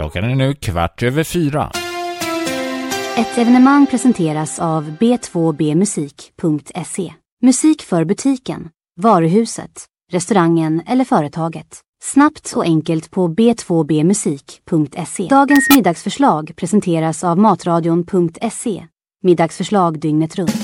Klockan är nu 3:15. Ett evenemang presenteras av b2bmusik.se. Musik för butiken, varuhuset, restaurangen eller företaget. Snabbt och enkelt på b2bmusik.se. Dagens middagsförslag presenteras av matradion.se. Middagsförslag dygnet runt.